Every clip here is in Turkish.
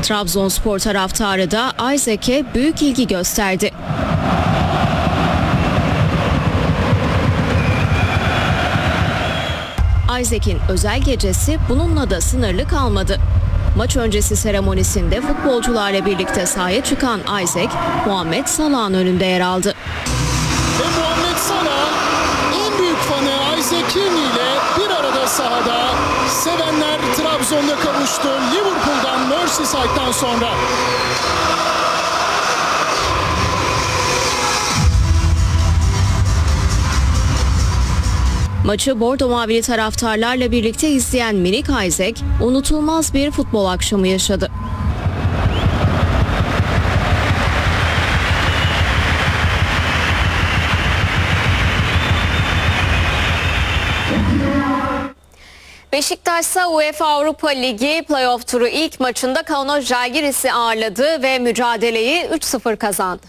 Trabzonspor taraftarı da Isaac'e büyük ilgi gösterdi. Isaac'in özel gecesi bununla da sınırlı kalmadı. Maç öncesi seremonisinde futbolcularla birlikte sahaya çıkan Isaac, Muhammed Salah'ın önünde yer aldı. Ve Muhammed Salah en büyük fanı Isaac Kearney ile bir arada sahada. Sevenler Trabzon'da kavuştu Liverpool'dan Merseyside'dan sonra. Maçı Bordo Mavili taraftarlarla birlikte izleyen minik Isaac, unutulmaz bir futbol akşamı yaşadı. Beşiktaş ise UEFA Avrupa Ligi playoff turu ilk maçında Kaunas Žalgiris'i ağırladı ve mücadeleyi 3-0 kazandı.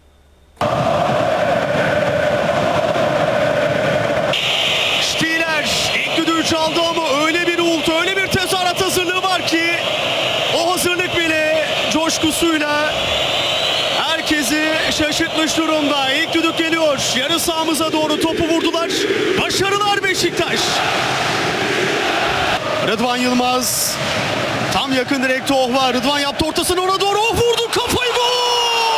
Çaldı ama öyle bir uğultu, öyle bir tezahürat hazırlığı var ki o hazırlık bile coşkusuyla herkesi şaşırtmış durumda. İlk düdük geliyor. Yarı sahamıza doğru topu vurdular. Başarılar Beşiktaş. Rıdvan Yılmaz tam yakın direkte var. Rıdvan yaptı ortasını ona doğru. Vurdu kafayı, gol!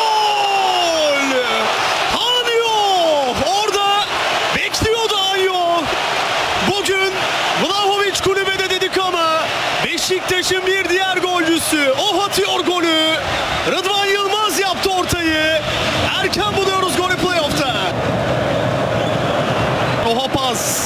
Anyo orada bekliyordu Anyo. Bugün Vlahovic kulübede dedik ama Beşiktaş'ın bir diğer golcüsü o atıyor golü. Rıdvan Yılmaz yaptı ortayı. Erken buluyoruz golü.